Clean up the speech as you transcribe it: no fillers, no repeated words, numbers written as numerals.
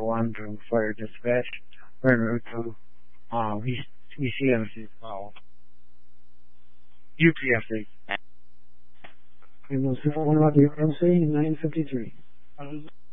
911 to fire dispatch. We're en route to ECMC call. UPFC. We will 1 about the UMC 953.